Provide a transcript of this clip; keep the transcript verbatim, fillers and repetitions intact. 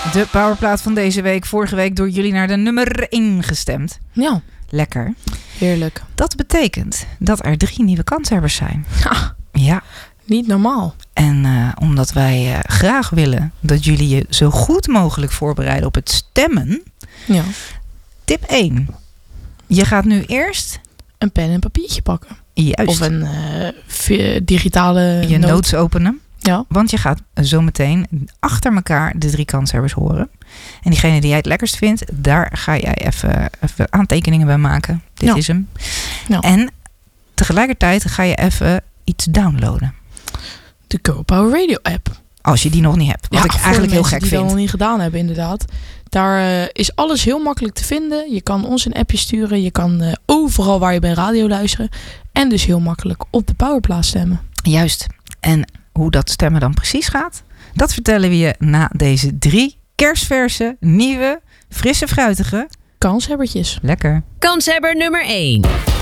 De powerplaat van deze week. Vorige week door jullie naar de nummer één gestemd. Ja. Lekker. Heerlijk. Dat betekent dat er drie nieuwe kanshebbers zijn. Ha, Ja. niet normaal. En uh, omdat wij uh, graag willen dat jullie je zo goed mogelijk voorbereiden op het stemmen. Ja. Tip één. Je gaat nu eerst... Een pen en papiertje pakken. Juist. Of een uh, v- digitale je noot. notes openen. Ja. Want je gaat zometeen achter elkaar de drie kanshebbers horen. En diegene die jij het lekkerst vindt, daar ga jij even, even aantekeningen bij maken. Dit Ja. is hem. Ja. En tegelijkertijd ga je even iets downloaden. De Go Power Radio app. Als je die nog niet hebt. Wat Ja, ik voor eigenlijk de heel mensen gek die vind. dat nog niet gedaan hebben, inderdaad. Daar uh, is alles heel makkelijk te vinden. Je kan ons een appje sturen. Je kan uh, overal waar je bij radio luisteren. En dus heel makkelijk op de powerplaat stemmen. Juist. En hoe dat stemmen dan precies gaat, dat vertellen we je na deze drie kerstverse, nieuwe, frisse, fruitige Kanshebbertjes. Lekker. Kanshebber nummer één.